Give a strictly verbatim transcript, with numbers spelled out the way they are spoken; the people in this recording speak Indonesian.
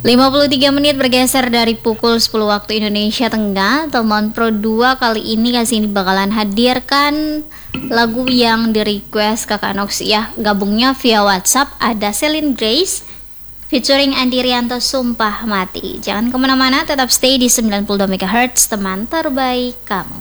lima puluh tiga menit bergeser dari pukul sepuluh waktu Indonesia Tengah. Teman Pro dua kali ini kasih ini bakalan hadirkan lagu yang di request Kakak Nox ya. Gabungnya via WhatsApp ada Celine Grace featuring Andi Rianto, Sumpah Mati. Jangan kemana-mana, tetap stay di sembilan puluh dua megahertz, teman terbaik kamu.